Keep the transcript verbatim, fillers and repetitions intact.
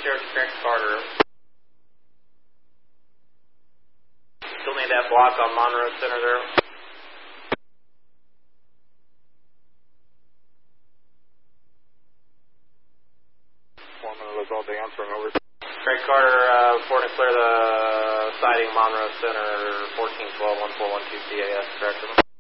Cherokee Craig Carter. Still need that block on Monroe Center there. One minute, that's all day answering over. Craig Carter, uh, reporting clear the sighting Monroe Center, fourteen twelve one four one two C A S, correct?